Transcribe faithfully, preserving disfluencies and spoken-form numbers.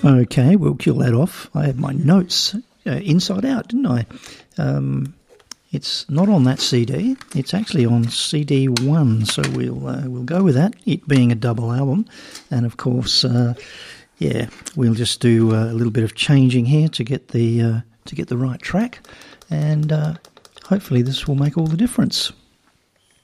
Okay, we'll kill that off. I had my notes uh, inside out, didn't I? Um, it's not on that C D. It's actually on C D one, so we'll uh, we'll go with that. It being a double album, and of course, uh, yeah, we'll just do a little bit of changing here to get the uh, to get the right track, and uh, hopefully this will make all the difference.